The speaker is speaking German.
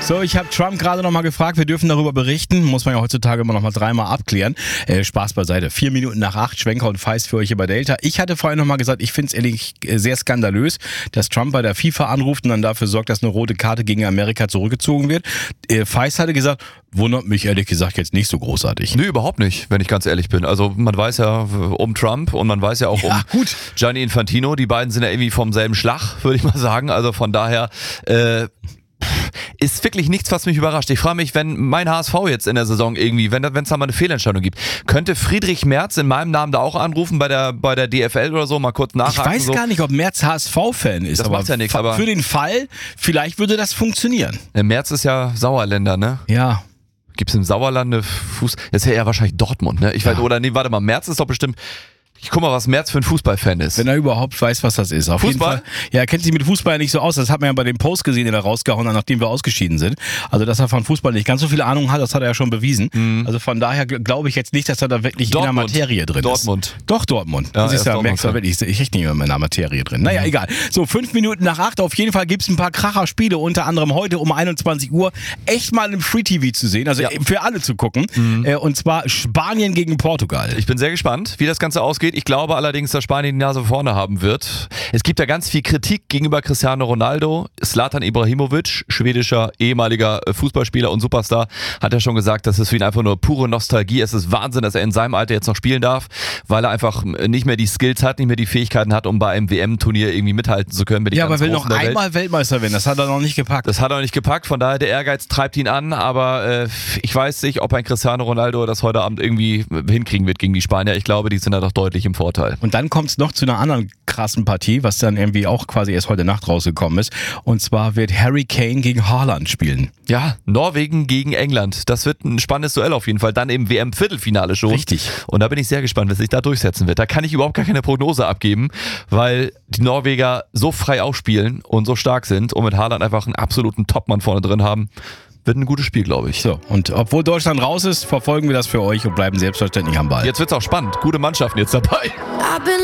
So, ich habe Trump gerade noch mal gefragt, wir dürfen darüber berichten, muss man ja heutzutage immer noch mal dreimal abklären. Spaß beiseite, 4 Minuten nach 8, Schwenker und Feist für euch über Delta. Ich hatte vorhin noch mal gesagt, ich finde es ehrlich sehr skandalös, dass Trump bei der FIFA anruft und dann dafür sorgt, dass eine rote Karte gegen Amerika zurückgezogen wird. Feist hatte gesagt, wundert mich ehrlich gesagt jetzt nicht so großartig. Nee, überhaupt nicht, wenn ich ganz ehrlich bin. Also man weiß ja um Trump und man weiß ja auch um Gianni Infantino. Die beiden sind ja irgendwie vom selben Schlag, würde ich mal sagen. Also von daher ist wirklich nichts, was mich überrascht. Ich frage mich, wenn mein HSV jetzt in der Saison irgendwie, wenn es da mal eine Fehlentscheidung gibt, könnte Friedrich Merz in meinem Namen da auch anrufen bei der DFL oder so, mal kurz nachhaken? Ich weiß gar nicht, ob Merz HSV-Fan ist, das aber macht ja nichts, aber für den Fall, vielleicht würde das funktionieren. Merz ist ja Sauerländer, ne? Ja. Gibt es im Sauerland eine Fuß... Das ist ja eher wahrscheinlich Dortmund, ne? Ich weiß, oder nee, warte mal, Merz ist doch bestimmt... Ich guck mal, was Merz für ein Fußballfan ist. Wenn er überhaupt weiß, was das ist. Auf Fußball? jeden Fall. Ja, er kennt sich mit Fußball nicht so aus. Das hat man ja bei dem Post gesehen, den er rausgehauen hat, nachdem wir ausgeschieden sind. Also, dass er von Fußball nicht ganz so viel Ahnung hat, das hat er ja schon bewiesen. Also von daher glaube ich jetzt nicht, dass er da wirklich Dortmund. in der Materie drin Dortmund. ist. Doch, Dortmund. Ja, Das ist ja, Dortmund, merkst du ja. wirklich, ich nicht mehr in der Materie drin. Naja, egal. So, 5 Minuten nach 8. Auf jeden Fall gibt's ein paar Kracher-Spiele, unter anderem heute um 21 Uhr. Echt mal im Free-TV zu sehen, also für alle zu gucken. Und zwar Spanien gegen Portugal. Ich bin sehr gespannt, wie das Ganze ausgeht. Ich glaube allerdings, dass Spanien die Nase vorne haben wird. Es gibt ja ganz viel Kritik gegenüber Cristiano Ronaldo. Zlatan Ibrahimovic, schwedischer ehemaliger Fußballspieler und Superstar, hat ja schon gesagt, dass es für ihn einfach nur pure Nostalgie ist. Es ist Wahnsinn, dass er in seinem Alter jetzt noch spielen darf, weil er einfach nicht mehr die Skills hat, nicht mehr die Fähigkeiten hat, um bei einem WM-Turnier irgendwie mithalten zu können. Ja, aber er will noch einmal Weltmeister werden. Das hat er noch nicht gepackt. Das hat er noch nicht gepackt, von daher der Ehrgeiz treibt ihn an, aber ich weiß nicht, ob ein Cristiano Ronaldo das heute Abend irgendwie hinkriegen wird gegen die Spanier. Ich glaube, die sind da doch deutlich im Vorteil. Und dann kommt es noch zu einer anderen krassen Partie, was dann irgendwie auch quasi erst heute Nacht rausgekommen ist. Und zwar wird Harry Kane gegen Haaland spielen. Ja, Norwegen gegen England. Das wird ein spannendes Duell auf jeden Fall. Dann im WM-Viertelfinale schon. Richtig. Und da bin ich sehr gespannt, was sich da durchsetzen wird. Da kann ich überhaupt gar keine Prognose abgeben, weil die Norweger so frei aufspielen und so stark sind und mit Haaland einfach einen absoluten Topmann vorne drin haben. Wird ein gutes Spiel, glaube ich. So, und obwohl Deutschland raus ist, verfolgen wir das für euch und bleiben selbstverständlich am Ball. Jetzt wird's auch spannend. Gute Mannschaften jetzt dabei.